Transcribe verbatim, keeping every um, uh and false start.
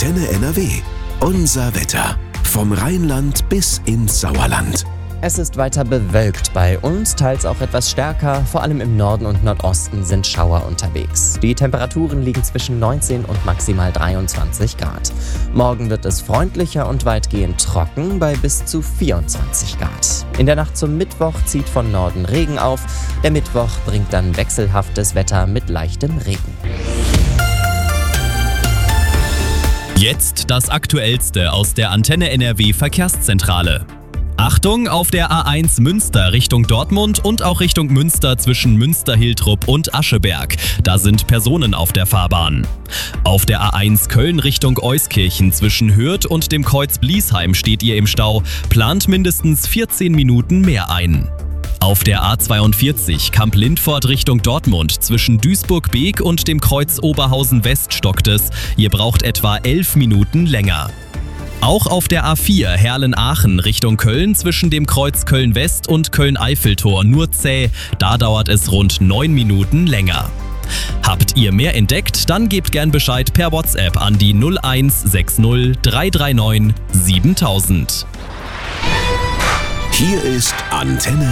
Antenne N R W. Unser Wetter. Vom Rheinland bis ins Sauerland. Es ist weiter bewölkt bei uns, teils auch etwas stärker. Vor allem im Norden und Nordosten sind Schauer unterwegs. Die Temperaturen liegen zwischen neunzehn und maximal dreiundzwanzig Grad. Morgen wird es freundlicher und weitgehend trocken bei bis zu vierundzwanzig Grad. In der Nacht zum Mittwoch zieht von Norden Regen auf. Der Mittwoch bringt dann wechselhaftes Wetter mit leichtem Regen. Jetzt das Aktuellste aus der Antenne N R W Verkehrszentrale. Achtung, auf der A eins Münster Richtung Dortmund und auch Richtung Münster zwischen Münster-Hiltrup und Ascheberg. Da sind Personen auf der Fahrbahn. Auf der A eins Köln Richtung Euskirchen zwischen Hürth und dem Kreuz Bliesheim steht ihr im Stau. Plant mindestens vierzehn Minuten mehr ein. Auf der A zweiundvierzig Kamp-Lindfort Richtung Dortmund zwischen Duisburg-Beek und dem Kreuz Oberhausen-West stockt es. Ihr braucht etwa elf Minuten länger. Auch auf der A vier Herlen-Aachen Richtung Köln zwischen dem Kreuz Köln-West und Köln-Eiffeltor nur zäh. Da dauert es rund neun Minuten länger. Habt ihr mehr entdeckt? Dann gebt gern Bescheid per WhatsApp an die null eins sechs null drei drei neun siebentausend. Hier ist Antenne